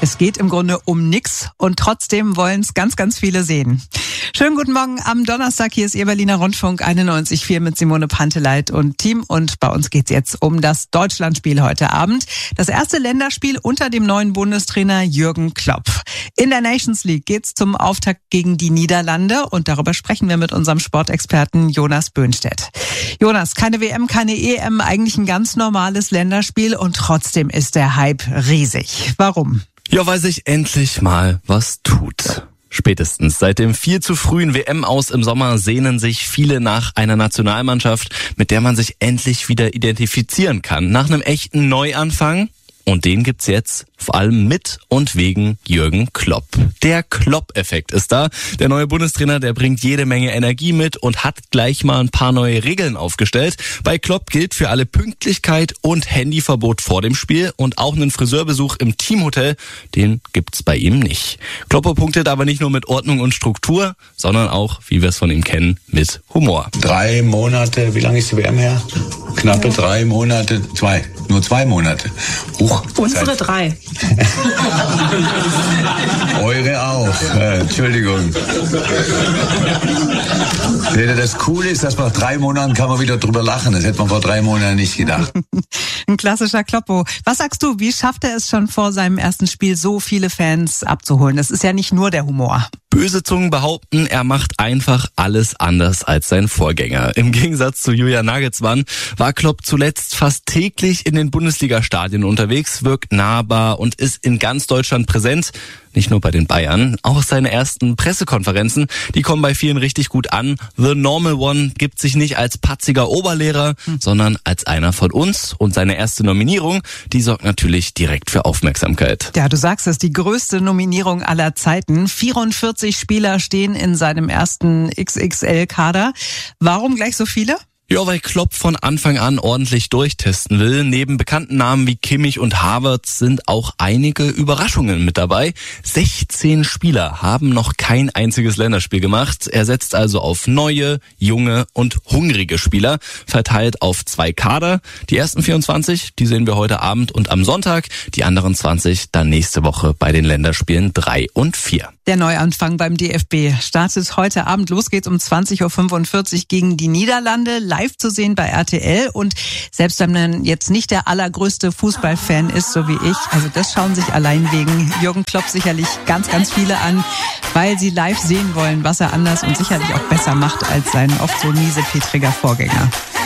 Es geht im Grunde um nix und trotzdem wollen es ganz, ganz viele sehen. Schönen guten Morgen am Donnerstag. Hier ist Ihr Berliner Rundfunk 91,4 mit Simone Panteleit und Team. Und bei uns geht's jetzt um das Deutschlandspiel heute Abend. Das erste Länderspiel unter dem neuen Bundestrainer Jürgen Klopp. In der Nations League geht's zum Auftakt gegen die Niederlande. Und darüber sprechen wir mit unserem Sportexperten Jonas Böhnstedt. Jonas, keine WM, keine EM, eigentlich ein ganz normales Länderspiel. Und trotzdem ist der Hype riesig. Warum? Ja, weil sich endlich mal was tut. Spätestens seit dem viel zu frühen WM-Aus im Sommer sehnen sich viele nach einer Nationalmannschaft, mit der man sich endlich wieder identifizieren kann. Nach einem echten Neuanfang. Und den gibt's jetzt vor allem mit und wegen Jürgen Klopp. Der Klopp-Effekt ist da. Der neue Bundestrainer, der bringt jede Menge Energie mit und hat gleich mal ein paar neue Regeln aufgestellt. Bei Klopp gilt für alle Pünktlichkeit und Handyverbot vor dem Spiel und auch einen Friseurbesuch im Teamhotel, den gibt's bei ihm nicht. Klopp punktet aber nicht nur mit Ordnung und Struktur, sondern auch, wie wir es von ihm kennen, mit Humor. 3 Monate, wie lange ist die WM her? Knappe 3 Monate, nur 2 Monate. Unsere 3. Eure auch. Entschuldigung. Das Coole ist, dass nach 3 Monaten kann man wieder drüber lachen. Das hätte man vor 3 Monaten nicht gedacht. Ein klassischer Kloppo. Was sagst du, wie schafft er es schon vor seinem ersten Spiel, so viele Fans abzuholen? Das ist ja nicht nur der Humor. Böse Zungen behaupten, er macht einfach alles anders als sein Vorgänger. Im Gegensatz zu Julian Nagelsmann war Klopp zuletzt fast täglich in den Bundesliga-Stadien unterwegs, wirkt nahbar und ist in ganz Deutschland präsent. Nicht nur bei den Bayern, auch seine ersten Pressekonferenzen, die kommen bei vielen richtig gut an. The Normal One gibt sich nicht als patziger Oberlehrer, sondern als einer von uns. Und seine erste Nominierung, die sorgt natürlich direkt für Aufmerksamkeit. Ja, du sagst es, die größte Nominierung aller Zeiten. 44 Spieler stehen in seinem ersten XXL-Kader. Warum gleich so viele? Ja, weil Klopp von Anfang an ordentlich durchtesten will. Neben bekannten Namen wie Kimmich und Havertz sind auch einige Überraschungen mit dabei. 16 Spieler haben noch kein einziges Länderspiel gemacht. Er setzt also auf neue, junge und hungrige Spieler, verteilt auf 2 Kader. Die ersten 24, die sehen wir heute Abend und am Sonntag. Die anderen 20 dann nächste Woche bei den Länderspielen 3 und 4. Der Neuanfang beim DFB startet heute Abend. Los geht's um 20.45 Uhr gegen die Niederlande. Live zu sehen bei RTL. Und selbst wenn man jetzt nicht der allergrößte Fußballfan ist, so wie ich, also das schauen sich allein wegen Jürgen Klopp sicherlich ganz, ganz viele an, weil sie live sehen wollen, was er anders und sicherlich auch besser macht als sein oft so miesepetriger Vorgänger.